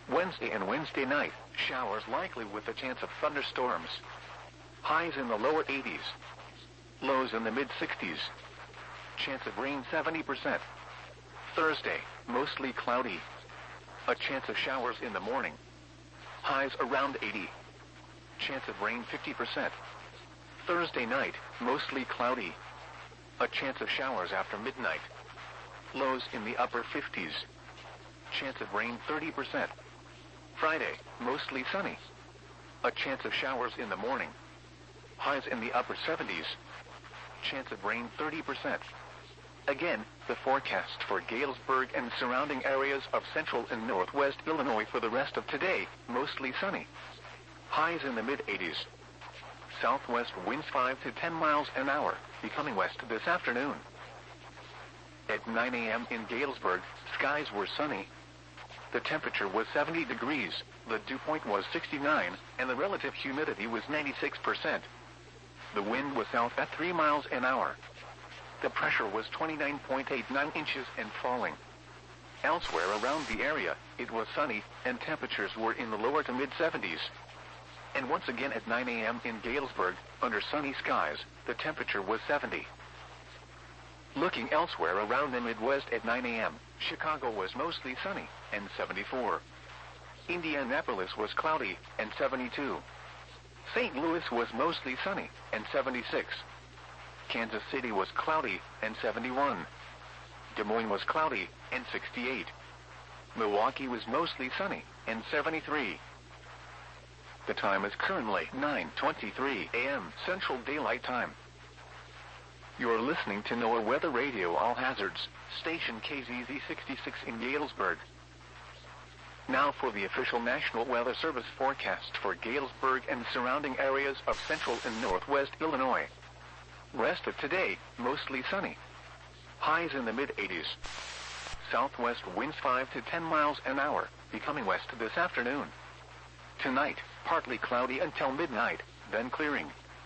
Wednesday and Wednesday night, showers likely with a chance of thunderstorms. Highs in the lower 80s. Lows in the mid-60s. Chance of rain 70%. Thursday, mostly cloudy. A chance of showers in the morning. Highs around 80. Chance of rain 50%. Thursday night, mostly cloudy. A chance of showers after midnight. Lows in the upper 50s. Chance of rain 30%. Friday, mostly sunny. A chance of showers in the morning. Highs in the upper 70s. Chance of rain 30%. Again, the forecast for Galesburg and surrounding areas of central and northwest Illinois for the rest of today, mostly sunny. Highs in the mid-80s. Southwest winds 5 to 10 miles an hour, becoming west this afternoon. At 9 a.m. in Galesburg, skies were sunny. The temperature was 70 degrees, the dew point was 69, and the relative humidity was 96%. The wind was south at 3 miles an hour. The pressure was 29.89 inches and falling. Elsewhere around the area, it was sunny, and temperatures were in the lower to mid-70s. And once again at 9 a.m. in Galesburg, under sunny skies, the temperature was 70. Looking elsewhere around the Midwest at 9 a.m., Chicago was mostly sunny, and 74. Indianapolis was cloudy, and 72. St. Louis was mostly sunny, and 76. Kansas City was cloudy, and 71. Des Moines was cloudy, and 68. Milwaukee was mostly sunny, and 73. The time is currently 9:23 a.m. Central Daylight Time. You're listening to NOAA Weather Radio All Hazards, station KZZ 66 in Galesburg. Now for the official National Weather Service forecast for Galesburg and surrounding areas of central and northwest Illinois. Rest of today, mostly sunny. Highs in the mid-80s. Southwest winds 5 to 10 miles an hour, becoming west this afternoon. Tonight, partly cloudy until midnight, then clearing.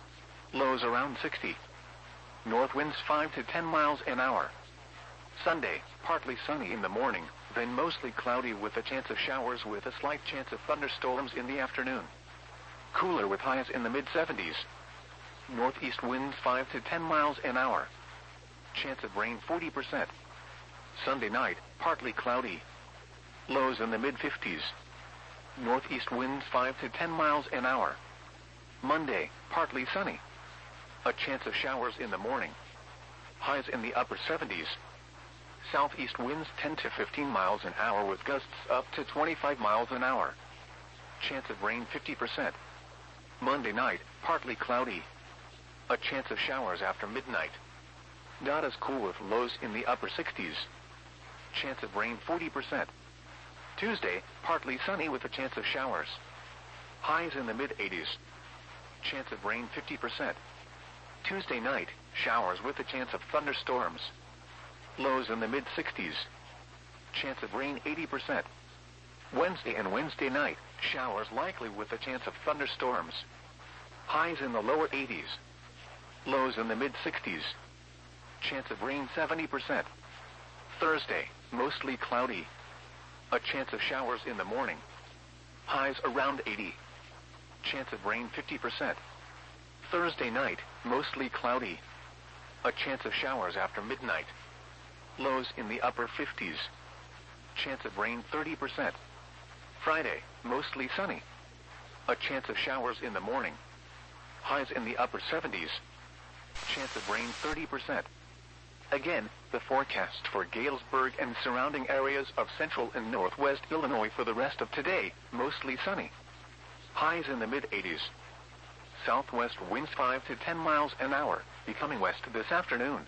Lows around 60. North winds 5 to 10 miles an hour. Sunday, partly sunny in the morning, then mostly cloudy with a chance of showers with a slight chance of thunderstorms in the afternoon. Cooler with highs in the mid-70s. Northeast winds 5 to 10 miles an hour. Chance of rain 40%. Sunday night, partly cloudy. Lows in the mid-50s. Northeast winds 5 to 10 miles an hour. Monday, partly sunny. A chance of showers in the morning. Highs in the upper 70s. Southeast winds 10 to 15 miles an hour with gusts up to 25 miles an hour. Chance of rain 50%. Monday night, partly cloudy. A chance of showers after midnight. Not as cool with lows in the upper 60s. Chance of rain 40%. Tuesday, partly sunny with a chance of showers. Highs in the mid-80s. Chance of rain 50%. Tuesday night, showers with a chance of thunderstorms. Lows in the mid-60s. Chance of rain 80%. Wednesday and Wednesday night, showers likely with a chance of thunderstorms. Highs in the lower 80s. Lows in the mid-60s. Chance of rain 70%. Thursday, mostly cloudy. A chance of showers in the morning. Highs around 80. Chance of rain 50%. Thursday night, mostly cloudy. A chance of showers after midnight. Lows in the upper 50s. Chance of rain 30%. Friday, mostly sunny. A chance of showers in the morning. Highs in the upper 70s. Chance of rain 30%. Again, the forecast for Galesburg and surrounding areas of central and northwest Illinois for the rest of today, mostly sunny. Highs in the mid-80s. Southwest winds 5 to 10 miles an hour, becoming west this afternoon.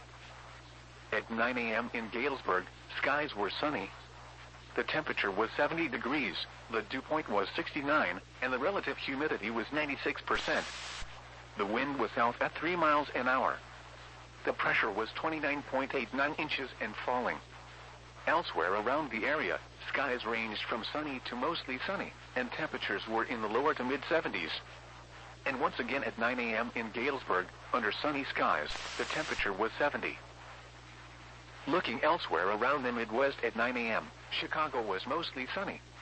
At 9 a.m. in Galesburg, skies were sunny. The temperature was 70 degrees, the dew point was 69, and the relative humidity was 96%. The wind was south at 3 miles an hour. The pressure was 29.89 inches and falling. Elsewhere around the area, skies ranged from sunny to mostly sunny, and temperatures were in the lower to mid-70s. And once again at 9 a.m. in Galesburg, under sunny skies, the temperature was 70. Looking elsewhere around the Midwest at 9 a.m., Chicago was mostly sunny,